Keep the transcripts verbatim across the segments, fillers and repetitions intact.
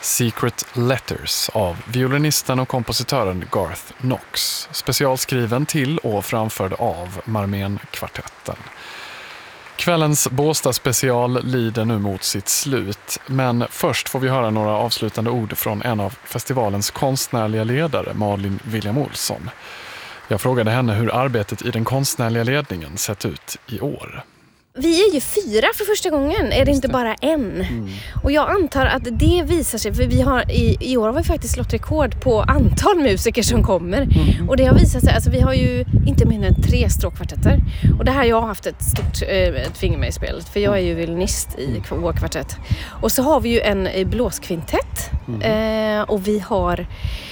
Secret Letters av violinisten och kompositören Garth Knox, specialskriven till och framförd av Marmen-kvartetten. Kvällens Båstad-special lider nu mot sitt slut, men först får vi höra några avslutande ord från en av festivalens konstnärliga ledare, Malin William Olsson. Jag frågade henne hur arbetet i den konstnärliga ledningen sett ut i år. Vi är ju fyra för första gången, är det inte bara en. Mm. Och jag antar att det visar sig, för vi har i, i år har vi faktiskt slått rekord på antal musiker som kommer. Mm. Och det har visat sig, alltså vi har ju inte mindre än tre stråkkvartetter. Och det här jag har haft ett stort eh, ett finger med i spelet, för jag är ju violinist i vår kvartett. Och så har vi ju en blåskvintett mm. eh, och vi har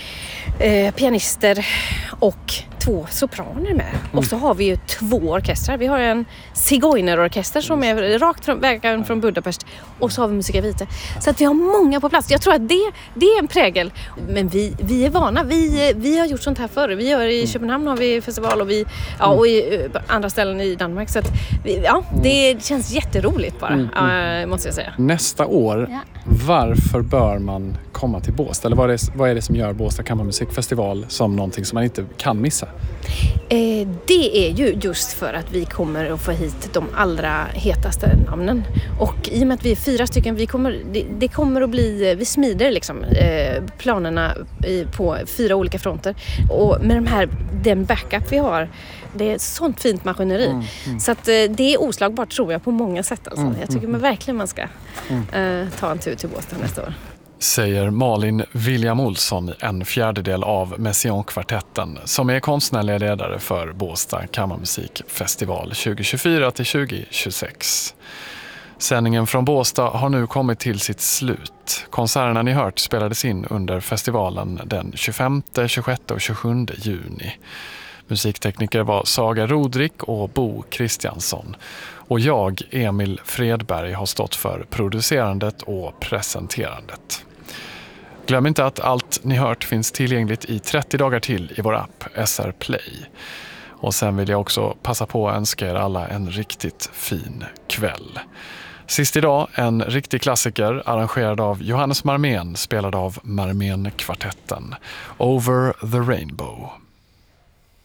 eh, pianister och två sopraner med. Mm. Och så har vi ju två orkestrar. Vi har en Zigeunerorkester som är rakt från vägen från Budapest. Och så har vi Musica Vitae. Så att vi har många på plats. Jag tror att det, det är en prägel. Men vi, vi är vana. Vi, vi har gjort sånt här förr. Vi gör i mm. Köpenhamn har vi festival och, vi, ja, och i andra ställen i Danmark. Så att vi, ja, det känns jätteroligt bara, mm. äh, måste jag säga. Nästa år, ja. Varför bör man komma till Båstad? Eller vad är, det, vad är det som gör Båstad Kammarmusikfestival som någonting som man inte kan missa? Eh, det är ju just för att vi kommer att få hit de allra hetaste namnen. Och i och med att vi är fyra stycken, vi kommer, det, det kommer att bli, vi smider liksom eh, planerna i, på fyra olika fronter. Och med de här, den backup vi har, det är ett sånt fint maskineri. Mm, mm. Så att eh, det är oslagbart tror jag på många sätt. Alltså. Mm, jag tycker mm, verkligen man ska eh, ta en tur till Båstad nästa år. Säger Malin William Olsson, en fjärdedel av Messiaen-kvartetten, som är konstnärlig ledare för Båstad Kammarmusikfestival tjugo tjugofyra till tjugo tjugosex. Sändningen från Båstad har nu kommit till sitt slut. Konserterna ni hört spelades in under festivalen den tjugofemte, tjugosjätte och tjugosjunde juni. Musiktekniker var Saga Rodrik och Bo Kristiansson. Och jag, Emil Fredberg, har stått för producerandet och presenterandet. Glöm inte att allt ni hört finns tillgängligt i trettio dagar till i vår app S R Play. Och sen vill jag också passa på att önska er alla en riktigt fin kväll. Sist idag en riktig klassiker arrangerad av Johannes Marmen, spelad av Marmen-kvartetten. Over the Rainbow.